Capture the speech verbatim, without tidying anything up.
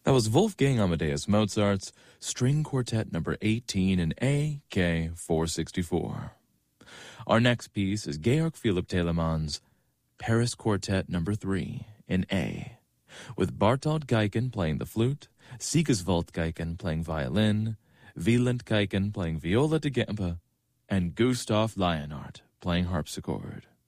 That was Wolfgang Amadeus Mozart's String Quartet number eighteen in A K four sixty-four. Our next piece is Georg Philipp Telemann's Paris Quartet number three in A, with Bartold Geiken playing the flute, Sigiswald Geiken playing violin, Wieland Geiken playing viola da gamba, and Gustav Leonhardt playing harpsichord.